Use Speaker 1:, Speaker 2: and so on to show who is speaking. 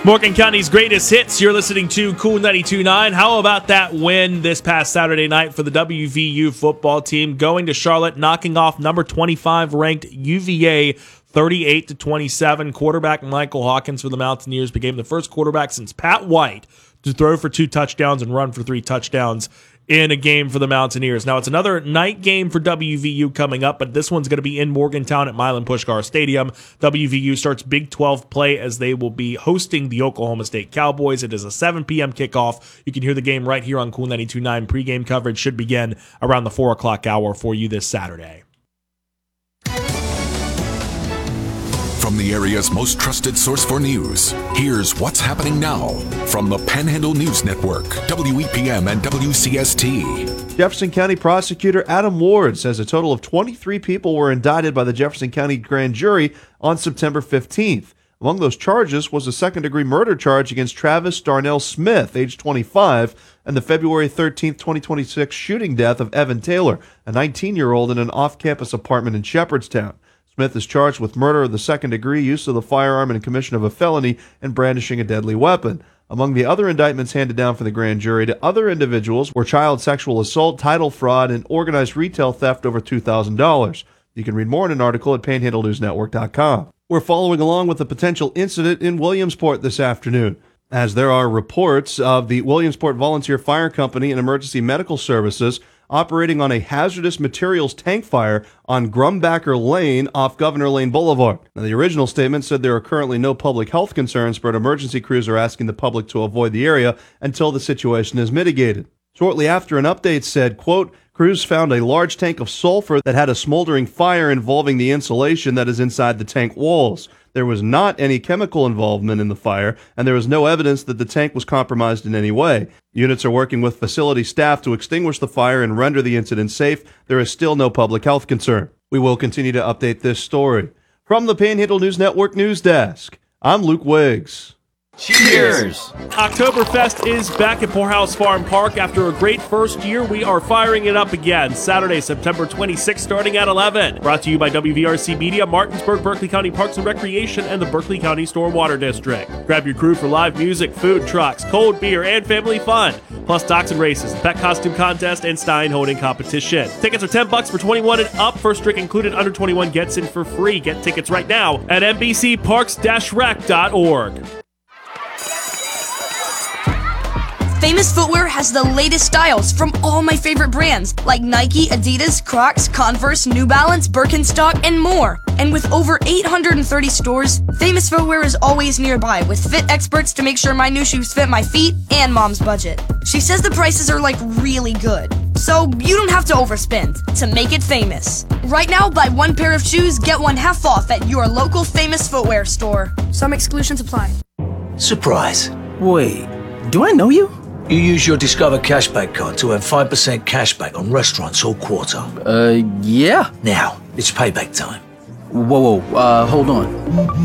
Speaker 1: Morgan County's greatest hits. You're listening to Cool 92.9. How about that win this past Saturday night for the WVU football team, going to Charlotte, knocking off number 25 ranked UVA 38-27. Quarterback Michael Hawkins for the Mountaineers became the first quarterback since Pat White to throw for 2 touchdowns and run for 3 touchdowns in a game for the Mountaineers. Now, it's another night game for WVU coming up, but this one's going to be in Morgantown at Milan Puskar Stadium. WVU starts Big 12 play as they will be hosting the Oklahoma State Cowboys. It is a 7 p.m. kickoff. You can hear the game right here on Cool 92.9. Pregame coverage should begin around the 4 o'clock hour for you this Saturday.
Speaker 2: From the area's most trusted source for news, here's what's happening now from the Panhandle News Network, WEPM and WCST.
Speaker 3: Jefferson County Prosecutor Adam Ward says a total of 23 people were indicted by the Jefferson County Grand Jury on September 15th. Among those charges was a second-degree murder charge against Travis Darnell Smith, age 25, and the February 13th, 2026 shooting death of Evan Taylor, a 19-year-old in an off-campus apartment in Shepherdstown. Smith is charged with murder of the second degree, use of the firearm in commission of a felony, and brandishing a deadly weapon. Among the other indictments handed down for the grand jury to other individuals were child sexual assault, title fraud, and organized retail theft over $2,000. You can read more in an article at panhandlenewsnetwork.com. We're following along with a potential incident in Williamsport this afternoon, as there are reports of the Williamsport Volunteer Fire Company and Emergency Medical Services operating on a hazardous materials tank fire on Grumbacker Lane off Governor Lane Boulevard. Now, the original statement said there are currently no public health concerns, but emergency crews are asking the public to avoid the area until the situation is mitigated. Shortly after, an update said, quote, crews found a large tank of sulfur that had a smoldering fire involving the insulation that is inside the tank walls. There was not any chemical involvement in the fire, and there was no evidence that the tank was compromised in any way. Units are working with facility staff to extinguish the fire and render the incident safe. There is still no public health concern. We will continue to update this story. From the Panhandle News Network News Desk, I'm Luke Wiggs.
Speaker 1: Cheers! Oktoberfest is back at Poorhouse Farm Park. After a great first year, we are firing it up again. Saturday, September 26th, starting at 11. Brought to you by WVRC Media, Martinsburg, Berkeley County Parks and Recreation, and the Berkeley County Stormwater District. Grab your crew for live music, food trucks, cold beer, and family fun. Plus dachshund races, pet costume contest, and Stein holding competition. Tickets are $10 for 21 and up. First drink included, under 21 gets in for free. Get tickets right now at nbcparks-rec.org.
Speaker 4: Famous Footwear has the latest styles from all my favorite brands like Nike, Adidas, Crocs, Converse, New Balance, Birkenstock, and more. And with over 830 stores, Famous Footwear is always nearby with fit experts to make sure my new shoes fit my feet and mom's budget. She says the prices are like really good, so you don't have to overspend to make it famous. Right now, buy one pair of shoes, get one half off at your local Famous Footwear store. Some exclusions apply.
Speaker 5: Surprise.
Speaker 6: Wait, do I know you?
Speaker 5: You use your Discover Cashback card to earn 5% cashback on restaurants all quarter.
Speaker 6: Yeah.
Speaker 5: Now, it's payback time.
Speaker 6: Whoa, hold on.